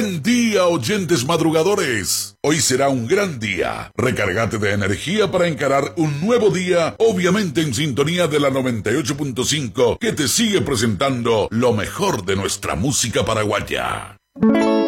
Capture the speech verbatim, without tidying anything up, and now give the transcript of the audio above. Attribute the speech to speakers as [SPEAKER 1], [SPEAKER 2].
[SPEAKER 1] Buen día, oyentes madrugadores. Hoy será un gran día. Recárgate de energía para encarar un nuevo día, obviamente en sintonía de la noventa y ocho punto cinco, que te sigue presentando lo mejor de nuestra música paraguaya.